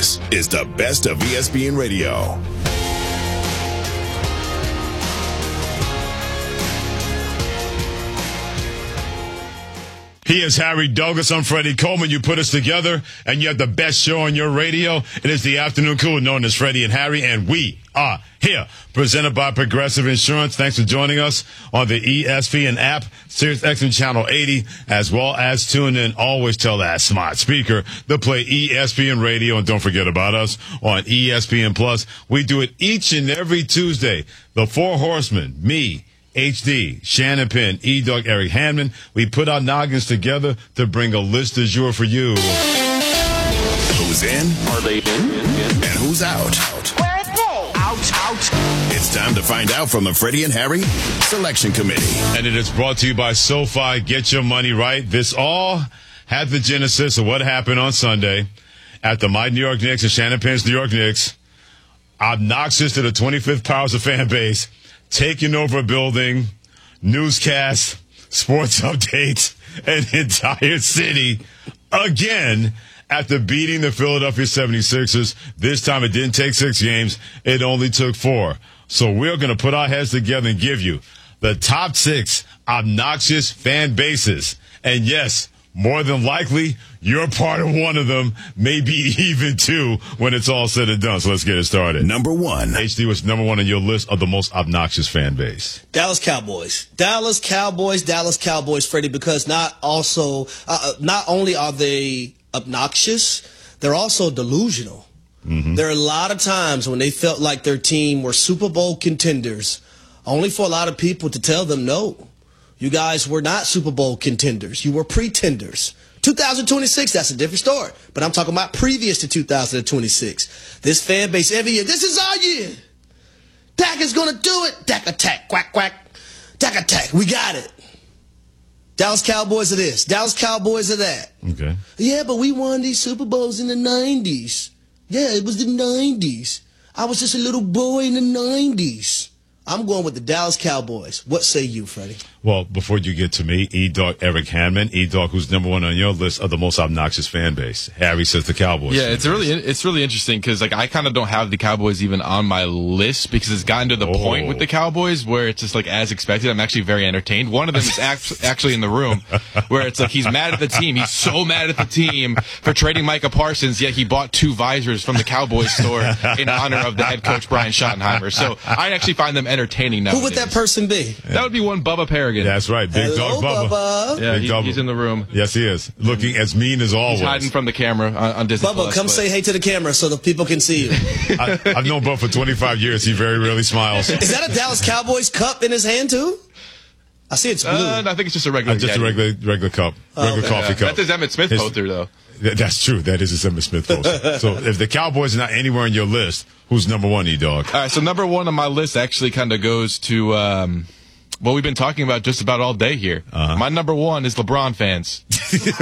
This is the best of ESPN Radio. He is Harry Douglas. I'm Freddie Coleman. You put us together, and you have the best show on your radio. It is the Afternoon Crew, known as Freddie and Harry, and we are here. Presented by Progressive Insurance. Thanks for joining us on the ESPN app, Sirius XM Channel 80, as well as tune in. Always tell that smart speaker to play ESPN Radio, and don't forget about us on ESPN Plus. We do it each and every Tuesday. The Four Horsemen, me, HD, Shannon Penn, E-Dog, Eric Hanman. We put our noggins together to bring a list du jour for you. Who's in? Are they in? And who's out? Where are they? Out. It's time to find out from the Freddie and Harry Selection Committee. And it is brought to you by SoFi. Get your money right. This all had the genesis of what happened on Sunday at the My New York Knicks and Shannon Penn's New York Knicks. Obnoxious to the 25th powers of fan base. Taking over a building, newscasts, sports updates, an entire city again after beating the Philadelphia 76ers. This time it didn't take 6 games. It only took 4. So we're going to put our heads together and give you the top 6 obnoxious fan bases. And yes, more than likely, you're part of one of them, maybe even 2 when it's all said and done. So let's get it started. Number 1. HD was number 1 on your list of the most obnoxious fan base. Dallas Cowboys, Freddie, because not only are they obnoxious, they're also delusional. Mm-hmm. There are a lot of times when they felt like their team were Super Bowl contenders, only for a lot of people to tell them, no, you guys were not Super Bowl contenders. You were pretenders. 2026, that's a different story. But I'm talking about previous to 2026. This fan base every year, this is our year. Dak is going to do it. Dak attack, quack, quack. Dak attack, we got it. Dallas Cowboys are this. Dallas Cowboys are that. Okay. Yeah, but we won these Super Bowls in the 90s. Yeah, it was the 90s. I was just a little boy in the 90s. I'm going with the Dallas Cowboys. What say you, Freddie? Well, before you get to me, E-Dog Eric Hanman. E-Dog, who's number 1 on your list of the most obnoxious fan base. Harry says the Cowboys. Yeah, it's really interesting because I kind of don't have the Cowboys even on my list because it's gotten to the point with the Cowboys where it's just like as expected. I'm actually very entertained. One of them is actually in the room where it's like he's mad at the team. He's so mad at the team for trading Micah Parsons, yet he bought 2 visors from the Cowboys store in honor of the head coach Brian Schottenheimer. So I actually find them entertaining nowadays. Who would that person be? That would be one Bubba Parrigan. That's right. Big Hello, Dog Bubba. Yeah, he's in the room. Yes, he is. Looking as mean as always. He's hiding from the camera on Disney+. Bubba, come say hey to the camera so the people can see you. I've known Bubba for 25 years. He very rarely smiles. Is that a Dallas Cowboys cup in his hand, too? I see it's blue. I think it's just a regular Just a regular cup. Regular coffee cup. That's his Emmitt Smith poster, though. That's true. That is his Emmitt Smith poster. So if the Cowboys are not anywhere on your list, who's number 1, E-Dog? All right, so number 1 on my list actually kind of goes to what we've been talking about just about all day here. Uh-huh. My number 1 is LeBron fans. You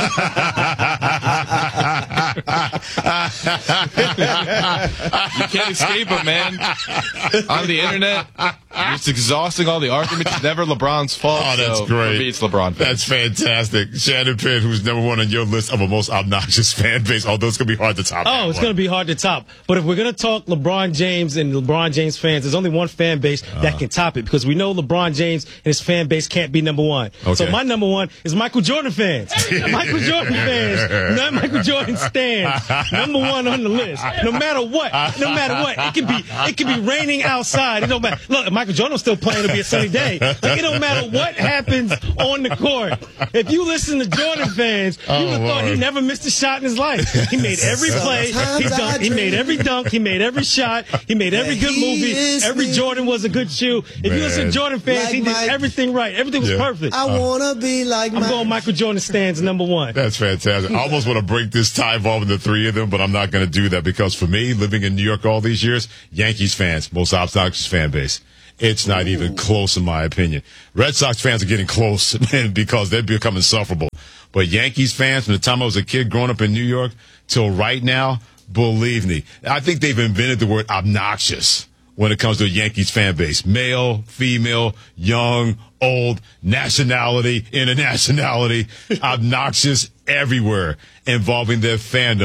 can't escape them, man. On the internet, it's exhausting all the arguments. It's never LeBron's fault. Oh, that's so great. For me, it's LeBron fans. That's fantastic. Shannon Penn, who's number 1 on your list of a most obnoxious fan base, although it's going to be hard to top. Oh, it's going to be hard to top. But if we're going to talk LeBron James and LeBron James fans, there's only one fan base that can top it because we know LeBron James and his fan base can't be number 1. Okay. So my number 1 is Michael Jordan fans. Michael Jordan fans, not Michael Jordan stands. Number 1 on the list. No matter what, it can be raining outside. It don't matter. Look, if Michael Jordan's still playing, it'll be a sunny day. Like, it don't matter what happens on the court. If you listen to Jordan fans, you would have thought he never missed a shot in his life. He made every play. He made every dunk. He made every shot. He made every good movie. Every Jordan was a good shoe. If you listen to Jordan fans, he did everything right. Everything was perfect. I want to be like I'm going Michael Jordan stands number 1. That's fantastic. I almost want to break this tie involving the 3 of them, but I'm not going to do that because for me, living in New York all these years, Yankees fans, most obnoxious fan base. It's not even close in my opinion. Red Sox fans are getting close because they're becoming insufferable. But Yankees fans, from the time I was a kid growing up in New York till right now, believe me, I think they've invented the word obnoxious when it comes to a Yankees fan base. Male, female, young, old, nationality, internationality, obnoxious everywhere, involving their fandom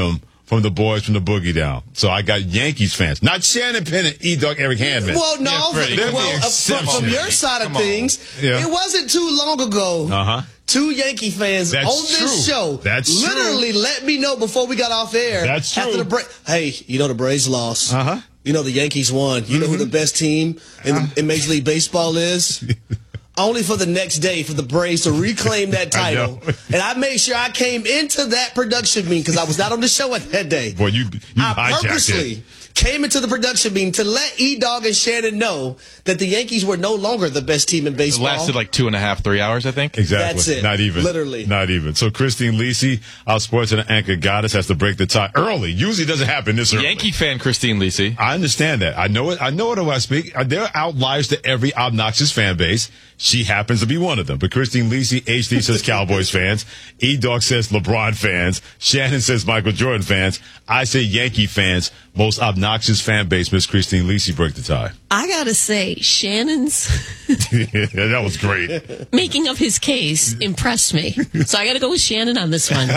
from the boys from the Boogie Down. So I got Yankees fans, not Shannon Penn and E-Dog Eric Handman. Well, no, Yeah, Freddie, from your side of things, it wasn't too long ago. Two Yankee fans on this show literally let me know before we got off air. That's true. After the break, hey, you know the Braves lost. You know the Yankees won. You know who the best team in Major League Baseball is? Only for the next day for the Braves to reclaim that title. And I made sure I came into that production meeting because I was not on the show that day. Boy, you I hijacked purposely it. Came into the production meeting to let E-Dog and Shannon know that the Yankees were no longer the best team in baseball. It lasted like 2.5, 3 hours, I think. Exactly. That's it. Not even. Literally. Not even. So Christine Lisi, our sports and anchor goddess, has to break the tie early. Usually doesn't happen this early. Yankee fan Christine Lisi. I understand that. I know it. I know it when I speak. There are outliers to every obnoxious fan base. She happens to be one of them. But Christine Lisi, HD says Cowboys fans. E-Dog says LeBron fans. Shannon says Michael Jordan fans. I say Yankee fans. Most obnoxious fan base, Miss Christine Lisi, break the tie. I gotta say, Shannon's That was great. making of his case impressed me. So I gotta go with Shannon on this one.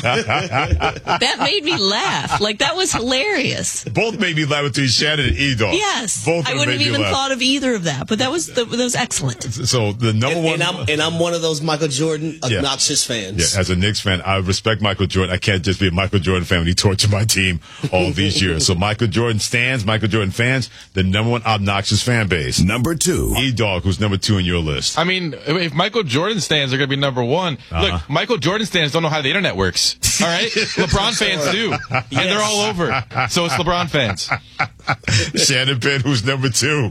That made me laugh. Like, that was hilarious. Both made me laugh between Shannon and E-Dog. Yes. Both I wouldn't have even thought of either of that, but that was excellent. So the number one. And I'm one of those Michael Jordan obnoxious fans. Yeah, as a Knicks fan, I respect Michael Jordan. I can't just be a Michael Jordan fan when he tortured my team all these years. So Michael Jordan stands, Michael Jordan fans, the number one obnoxious fan base. Number 2. E-Dog, who's number 2 in your list. I mean, if Michael Jordan stands are going to be number 1. Look, Michael Jordan stands don't know how the internet works. All right? LeBron fans do. And they're all over. So it's LeBron fans. Shannon Penn, who's number 2.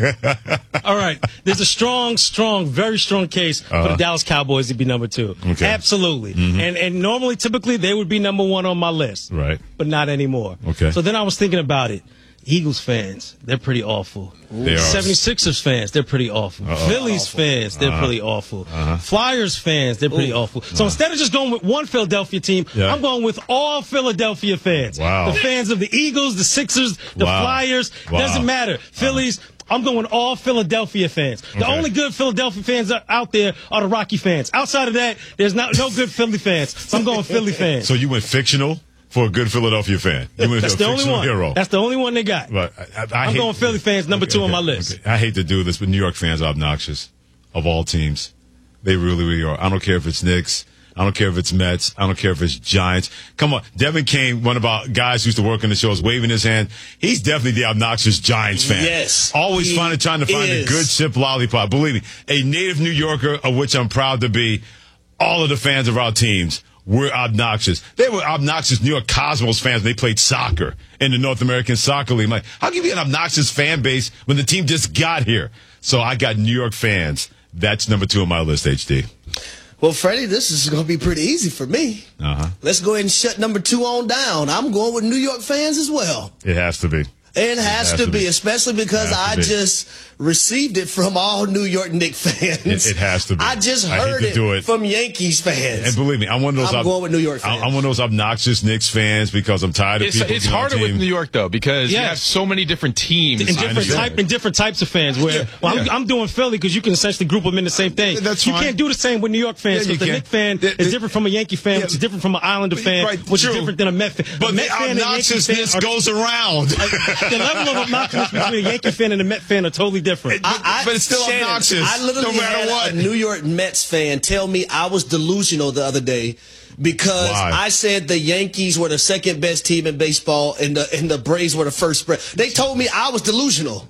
All right. There's a strong, very strong case for the Dallas Cowboys to be number 2. Okay. Absolutely. And normally, typically, they would be number 1 on my list. Right. But not anymore. Okay. So then I was thinking about it. Eagles fans, they're pretty awful. They are. 76ers fans, they're pretty awful. Phillies fans, they're pretty awful. Flyers fans, they're pretty awful. So instead of just going with one Philadelphia team, I'm going with all Philadelphia fans. Wow. The fans of the Eagles, the Sixers, the Flyers, doesn't matter. Phillies, I'm going all Philadelphia fans. The only good Philadelphia fans out there are the Rocky fans. Outside of that, there's no good Philly fans. So I'm going Philly fans. So you went fictional for a good Philadelphia fan. You went That's a the only fictional one. hero. That's the only one they got. But I'm going Philly fans, number 2 on my list. Okay. I hate to do this, but New York fans are obnoxious of all teams. They really, really are. I don't care if it's Knicks. I don't care if it's Mets. I don't care if it's Giants. Come on. Devin Kane, one of our guys who used to work on the show, is waving his hand. He's definitely the obnoxious Giants fan. Yes. Always trying to find a good chip lollipop. Believe me, a native New Yorker, of which I'm proud to be, all of the fans of our teams were obnoxious. They were obnoxious New York Cosmos fans when they played soccer in the North American Soccer League. I'm like, how can you be an obnoxious fan base when the team just got here? So I got New York fans. That's number 2 on my list, HD. Well, Freddie, this is going to be pretty easy for me. Let's go ahead and shut number 2 on down. I'm going with New York fans as well. It has to be. It has to be, especially because I just received it from all New York Knicks fans. It has to be. I just heard it from Yankees fans. And believe me, I'm one of those. I'm going with New York fans. I'm one of those obnoxious Knicks fans because I'm tired of people. It's harder with New York though because you have so many different teams and different types of fans. Where I'm doing Philly because you can essentially group them in the same thing. That's you fine. can't do the same with New York fans because the Knicks fan is different from a Yankee fan, which is different from an Islander fan, which is different than a Met fan. But the obnoxiousness goes around. The level of obnoxiousness between a Yankee fan and a Met fan are totally different. But it's still obnoxious. I literally had a New York Mets fan tell me I was delusional the other day because I said the Yankees were the second best team in baseball and the Braves were the first. They told me I was delusional.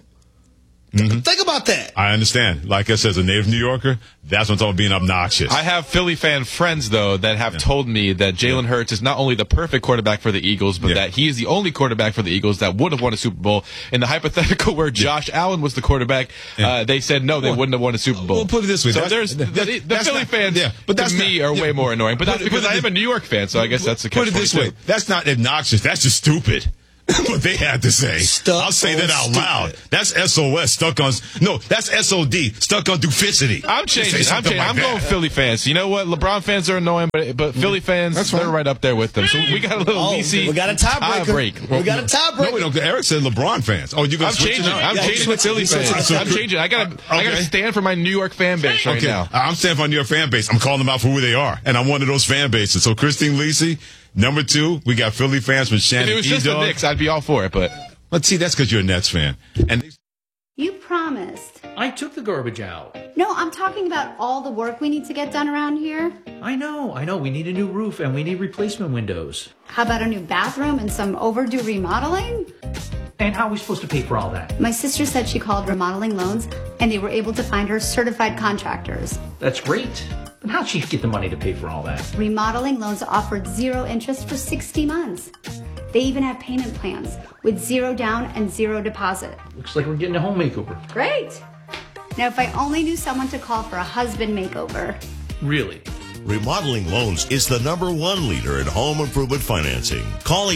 Think about that. I understand. Like I said, as a native New Yorker, that's what I'm talking about being obnoxious. I have Philly fan friends, though, that have told me that Jalen Hurts is not only the perfect quarterback for the Eagles, but that he is the only quarterback for the Eagles that would have won a Super Bowl. In the hypothetical where Josh Allen was the quarterback, they said no, they wouldn't have won a Super Bowl. We'll put it this way. So the Philly fans, to me, are way more annoying. But that's because I am a New York fan, so I guess that's the catch. Put it this way. That's not obnoxious. That's just stupid. What they had to say. I'll say that out loud. That's SOS stuck on. No, that's SOD stuck on duplicity. I'm changing. I'm going Philly fans. You know what? LeBron fans are annoying, but Philly fans, they're right up there with them. So we got a little DC. We got a tiebreaker. We got a tiebreaker. No, we don't. Eric said LeBron fans. Oh, you guys switching? I'm changing with Philly fans. I'm changing. I gotta stand for my New York fan base right now. I'm standing for my New York fan base. I'm calling them out for who they are, and I'm one of those fan bases. So Christine Lisi, Number 2, we got Philly fans from Shannon. If it was just the Knicks, I'd be all for it, but let's see, that's because you're a Nets fan. And You promised. I took the garbage out. No, I'm talking about all the work we need to get done around here. I know. We need a new roof and we need replacement windows. How about a new bathroom and some overdue remodeling? And how are we supposed to pay for all that? My sister said she called Remodeling Loans and they were able to find her certified contractors. That's great. But how'd she get the money to pay for all that? Remodeling Loans offered 0 interest for 60 months. They even have payment plans with 0 down and 0 deposit. Looks like we're getting a home makeover. Great. Now, if I only knew someone to call for a husband makeover. Really? Remodeling Loans is the #1 leader in home improvement financing. Call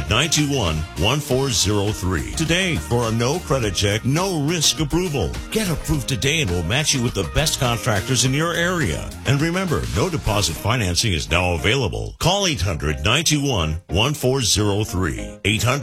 800-921-1403 today for a no credit check, no risk approval. Get approved today and we'll match you with the best contractors in your area. And remember, no deposit financing is now available. Call 800-921-1403.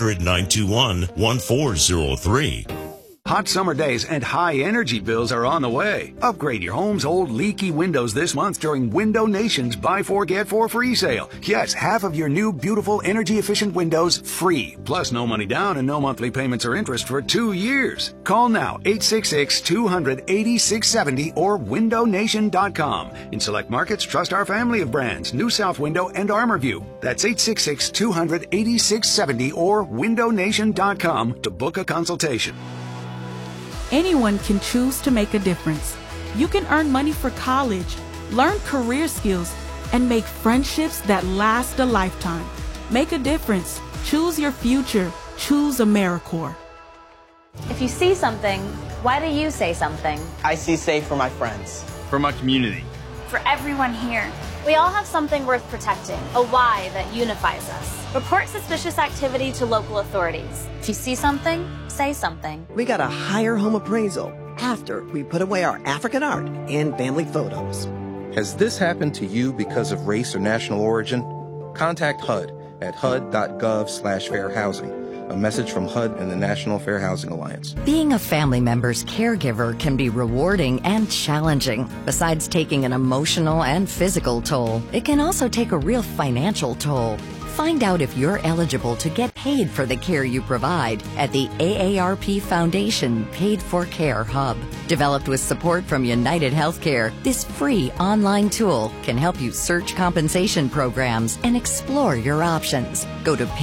800-921-1403. Hot summer days and high energy bills are on the way. Upgrade your home's old leaky windows this month during Window Nation's Buy 4 Get 4 free sale. Yes, half of your new beautiful energy efficient windows free. Plus no money down and no monthly payments or interest for 2 years. Call now 866-200-8670 or windownation.com. In select markets, trust our family of brands, New South Window and ArmorView. That's 866-200-8670 or windownation.com to book a consultation. Anyone can choose to make a difference. You can earn money for college, learn career skills, and make friendships that last a lifetime. Make a difference. Choose your future. Choose AmeriCorps. If you see something, why do you say something? I see safe for my friends. For my community. For everyone here. We all have something worth protecting, a why that unifies us. Report suspicious activity to local authorities. If you see something, say something. We got a higher home appraisal after we put away our African art and family photos. Has this happened to you because of race or national origin? Contact HUD at hud.gov/fair housing. A message from HUD and the National Fair Housing Alliance. Being a family member's caregiver can be rewarding and challenging. Besides taking an emotional and physical toll, it can also take a real financial toll. Find out if you're eligible to get paid for the care you provide at the AARP Foundation Paid for Care Hub. Developed with support from United Healthcare, this free online tool can help you search compensation programs and explore your options. Go to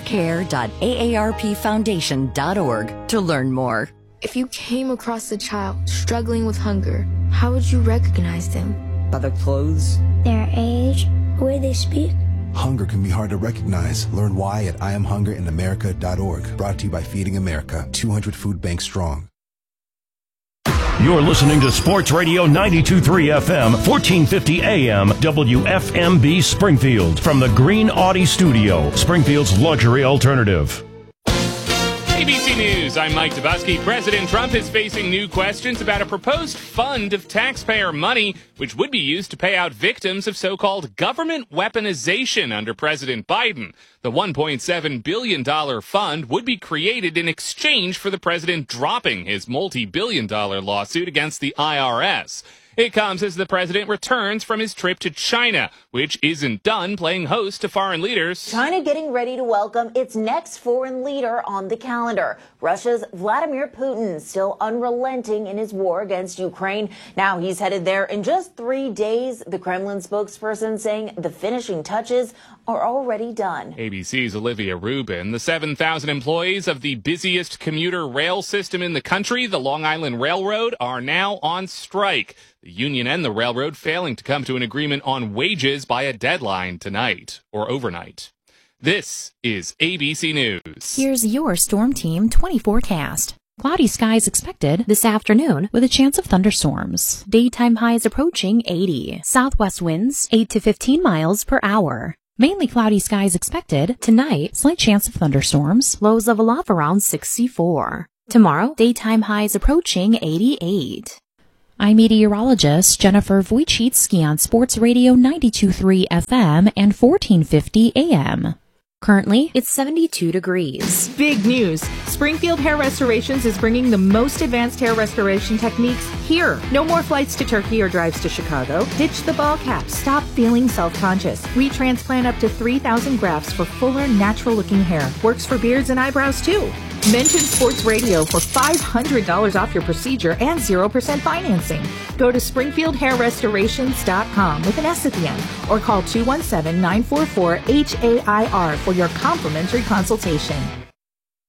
paidforcare.aarpfoundation.org to learn more. If you came across a child struggling with hunger, how would you recognize them? By their clothes, their age, the way they speak. Hunger can be hard to recognize. Learn why at IamHungerInAmerica.org. Brought to you by Feeding America, 200 Food Banks strong. You're listening to Sports Radio 92.3 FM, 1450 AM, WFMB Springfield. From the Green Audi Studio, Springfield's luxury alternative. ABC News, I'm Mike Dubusky. President Trump is facing new questions about a proposed fund of taxpayer money, which would be used to pay out victims of so-called government weaponization under President Biden. The $1.7 billion fund would be created in exchange for the president dropping his multi-billion-dollar lawsuit against the IRS. It comes as the president returns from his trip to China, which isn't done playing host to foreign leaders. China getting ready to welcome its next foreign leader on the calendar. Russia's Vladimir Putin, still unrelenting in his war against Ukraine. Now he's headed there in just 3 days. The Kremlin spokesperson saying the finishing touches are already done. ABC's Olivia Rubin. The 7,000 employees of the busiest commuter rail system in the country, the Long Island Railroad, are now on strike. The union and the railroad failing to come to an agreement on wages by a deadline tonight or overnight. This is ABC News. Here's your Storm Team 20 forecast. Cloudy skies expected this afternoon with a chance of thunderstorms. Daytime highs approaching 80. Southwest winds 8 to 15 miles per hour. Mainly cloudy skies expected. Tonight, slight chance of thunderstorms. Lows level off around 64. Tomorrow, daytime highs approaching 88. I'm meteorologist Jennifer Wojcicki on Sports Radio 92.3 FM and 1450 AM. Currently, it's 72 degrees. Big news! Springfield Hair Restorations is bringing the most advanced hair restoration techniques here. No more flights to Turkey or drives to Chicago. Ditch the ball cap. Stop feeling self-conscious. We transplant up to 3,000 grafts for fuller, natural-looking hair. Works for beards and eyebrows, too. Mention Sports Radio for $500 off your procedure and 0% financing. Go to SpringfieldHairRestorations.com with an S at the end or call 217-944-HAIR for your complimentary consultation.